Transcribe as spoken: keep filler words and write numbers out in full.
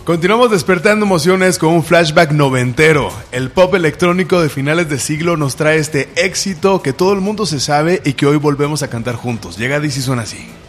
Continuamos despertando emociones con un flashback noventero. El pop electrónico de finales de siglo nos trae este éxito que todo el mundo se sabe y que hoy volvemos a cantar juntos. Llega This y suena así.